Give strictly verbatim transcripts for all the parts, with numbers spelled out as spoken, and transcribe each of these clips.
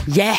Ja!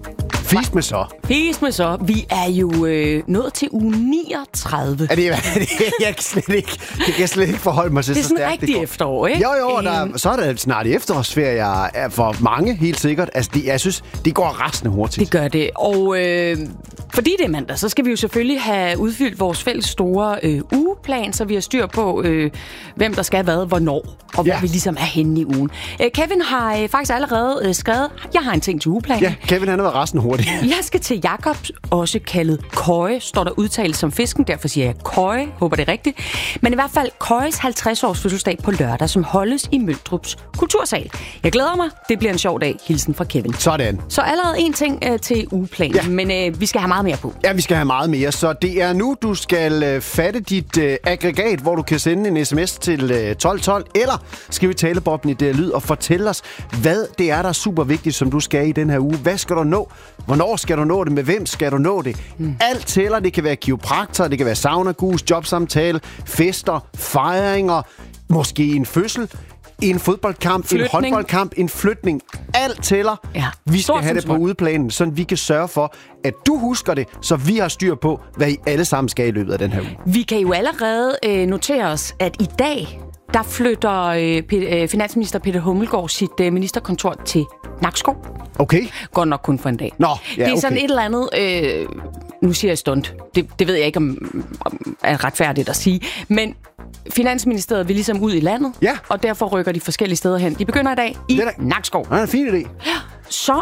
Fis med så. Fis med så. Vi er jo øh, nået til uge niogtredive. Er det, er det, jeg, kan slet ikke, jeg kan slet ikke forholde mig til det så stærkt. Det er sådan rigtig efterår, ikke? Jo, jo, der, så er der snart efterårsferie for mange, helt sikkert. Altså, det, jeg synes, det går rasende hurtigt. Det gør det. Og øh, fordi det er mandag, så skal vi jo selvfølgelig have udfyldt vores fælles store øh, ugeplan, så vi har styr på, øh, hvem der skal hvad, hvornår, og hvor ja. vi ligesom er henne i ugen. Øh, Kevin har øh, faktisk allerede øh, skrevet, jeg har en ting til ugeplanen. Ja, Kevin han har været rasende hurtigt. Jeg skal til Jakob, også kaldet Køje, står der udtalt som fisken, derfor siger jeg Køje, håber det er rigtigt. Men i hvert fald Køjes halvtreds års fødselsdag på lørdag, som holdes i Møldrups Kultursal. Jeg glæder mig, det bliver en sjov dag. Hilsen fra Kevin. Sådan. Så allerede en ting øh, til ugeplanen, ja. men øh, vi skal have meget mere på. Ja, vi skal have meget mere, så det er nu, du skal øh, fatte dit øh, aggregat, hvor du kan sende en sms til øh, tolv tolv, eller skrive i taleboblen i det lyd og fortælle os, hvad det er, der er super vigtigt, som du skal i den her uge. Hvad skal du nå? Hvornår skal du nå det? Med hvem skal du nå det? Mm. Alt tæller. Det kan være kiropraktor, det kan være sauna-gus, jobsamtale, fester, fejringer, måske en fødsel, en fodboldkamp, flytning. En håndboldkamp, en flytning. Alt tæller. Ja. Vi skal have det på udeplanen, så vi kan sørge for, at du husker det, så vi har styr på, hvad I alle sammen skal i løbet af den her uge. Vi kan jo allerede øh, notere os, at i dag, der flytter øh, øh, finansminister Peter Hummelgaard sit øh, ministerkontor til Nakskov. Okay. Godt nok kun for en dag. Nå, ja, det er okay. sådan et eller andet, øh, nu siger jeg stunt, det, det ved jeg ikke, om, om er retfærdigt at sige, men Finansministeriet vil ligesom ud i landet, ja. og derfor rykker de forskellige steder hen. De begynder i dag i Nakskov. Det er en fin idé. Så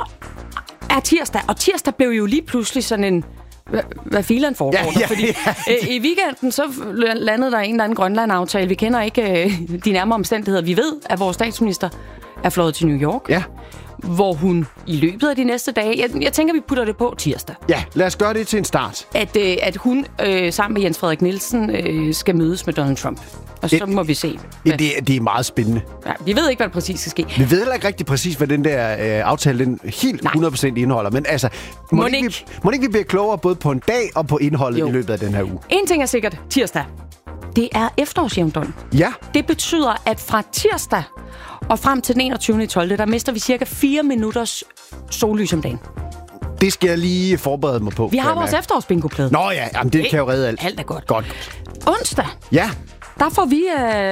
er tirsdag, og tirsdag blev jo lige pludselig sådan en... Hvad, hvad fileren foregår ja, der? ja, Fordi ja. øh, i weekenden så landede der en eller anden Grønland-aftale. Vi kender ikke øh, de nærmere omstændigheder. Vi ved, at vores statsminister er fløjet til New York. Ja. Hvor hun i løbet af de næste dage... Jeg, jeg tænker, vi putter det på tirsdag. Ja, lad os gøre det til en start. At, øh, at hun øh, sammen med Jens Frederik Nielsen øh, skal mødes med Donald Trump. Og så det, må vi se. Det, det er meget spændende. Ja, vi ved ikke, hvad der præcis skal ske. Vi ved heller ikke rigtig præcis, hvad den der øh, aftale den helt Nej. hundrede procent indeholder. Men altså, må, må, ikke, vi, må ikke vi blive klogere både på en dag og på indholdet jo. I løbet af den her uge? En ting er sikkert tirsdag. Det er efterårsjævndøgn. Ja. Det betyder, at fra tirsdag og frem til den enogtyvende tolvte der mister vi cirka fire minutters sollys om dagen. Det skal jeg lige forberede mig på. Vi har vores efterårsbingoplade. Nå ja, jamen det kan jo redde alt. Alt er godt. Godt. Onsdag. Ja. Der får vi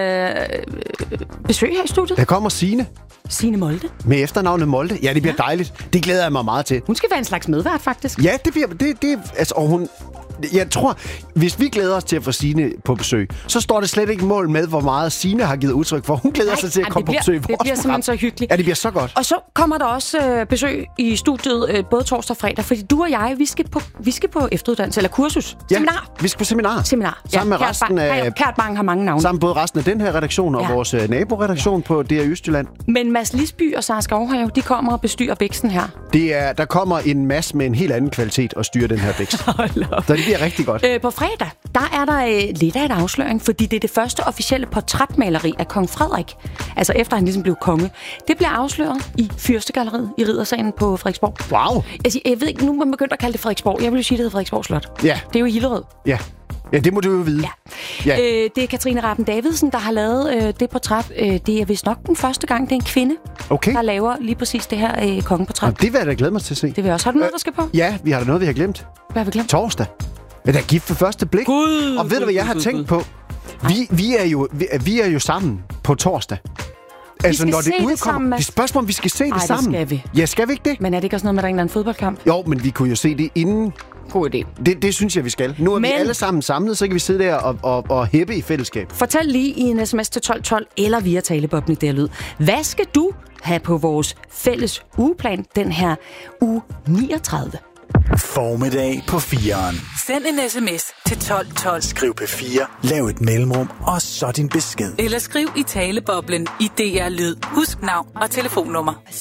øh, besøg her i studiet. Der kommer Signe. Signe Molde. Med efternavnet Molde. Ja, det bliver ja. dejligt. Det glæder jeg mig meget til. Hun skal være en slags medvært, faktisk. Ja, det bliver... Det, det, altså, og hun... Jeg tror, hvis vi glæder os til at få Signe på besøg, så står det slet ikke mål med, hvor meget Signe har givet udtryk for. Hun glæder Nej, sig til at komme bliver, på besøg i det vores bliver simpelthen så hyggeligt. Ja, det bliver så godt. Og så kommer der også øh, besøg i studiet øh, både torsdag og fredag, fordi du og jeg, vi skal på, vi skal på efteruddannelse, eller kursus. Ja, seminar. vi skal på seminar. Seminar. Sammen ja, med resten af... Kært Bang har mange navne. Sammen både resten af den her redaktion og ja. vores øh, naboredaktion på D R Østjylland. Men Mads Lisby og Sara Skovhave, de kommer og bestyrer bæksten her. Det er, der kommer en masse med en helt anden kvalitet og styre den her bækst. Så det bliver rigtig godt. Øh, på fredag, der er der øh, lidt af et afsløring, fordi det er det første officielle portrætmaleri af kong Frederik. Altså efter han ligesom blev konge. Det bliver afsløret i Fyrstegalleriet i Riddersalen på Frederiksborg. Wow! Altså, jeg ved ikke, nu er man begyndt at kalde det Frederiksborg. Jeg vil jo sige, det hedder Frederiksborg Slot. Ja. Det er jo i Hillerød. Ja. Ja, det må du jo vide. Ja. Ja. Øh, det er Katrine Rappen Davidsen, der har lavet øh, det portræt. Øh, det er vist nok den første gang, det er en kvinde, okay. der laver lige præcis det her øh, kongeportræt. Og det vil jeg da glæde mig til at se. Det vil jeg også. Har du noget, der skal på? Ja, vi har da noget, vi har glemt. Hvad har vi glemt? Torsdag. Ja, der er gift for første blik. God, og ved du, hvad jeg har tænkt på? Vi, vi, er jo, vi, vi er jo sammen på torsdag. Altså, når det udkommer... Det er spørgsmål, om vi skal se det Ej, sammen. det skal vi. Ja, skal vi ikke det? Men er det ikke også noget med, at der er en eller anden fodboldkamp? Jo, men vi kunne jo se det inden... God idé. Det, det synes jeg, vi skal. Nu er men... vi alle sammen samlet, så kan vi sidde der og, og, og hæppe i fællesskab. Fortæl lige i en sms til tolv tolv eller via taleboblen i D R Lyd. Hvad skal du have på vores fælles ugeplan den her uge niogtredive? Formiddag på fireren. Send en sms til tolv tolv. Skriv P fire, lav et mellemrum, og så din besked. Eller skriv i taleboblen i D R Lyd. Husk navn og telefonnummer.